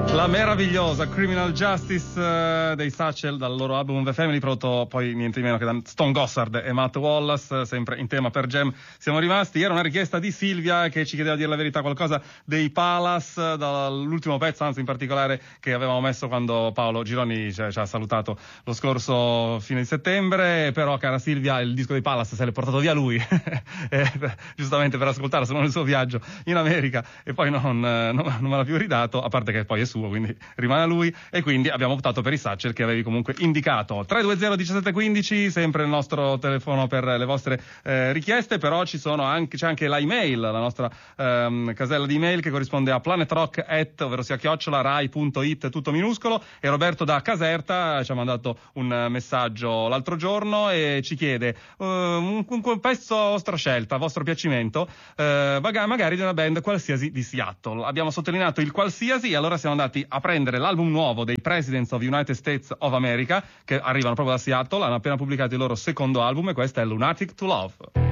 La meravigliosa Criminal Justice dei Satchel dal loro album The Family, prodotto poi niente di meno che da Stone Gossard e Matt Wallace, sempre in tema per Jam siamo rimasti. Era una richiesta di Silvia che ci chiedeva, a dire la verità, qualcosa dei Palace, dall'ultimo pezzo, anzi in particolare che avevamo messo quando Paolo Gironi ci ha salutato lo scorso fine di settembre. Però, cara Silvia, il disco dei Palace se l'è portato via lui giustamente per ascoltarlo, se non il suo viaggio in America, e poi non me l'ha più ridato, a parte che poi è suo, quindi rimane a lui, e quindi abbiamo optato per i Satchel che avevi comunque indicato. 320 1715, sempre il nostro telefono per le vostre richieste. Però c'è anche la email, la nostra casella di email, che corrisponde a planetrock@, ovvero sia @rai.it, tutto minuscolo. E Roberto da Caserta ci ha mandato un messaggio l'altro giorno e ci chiede un pezzo a vostra scelta, a vostro piacimento, magari di una band qualsiasi di Seattle. Abbiamo sottolineato il qualsiasi, e allora siamo andati a prendere l'album nuovo dei Presidents of United States of America, che arrivano proprio da Seattle. Hanno appena pubblicato il loro secondo album, e questo è Lunatic to Love.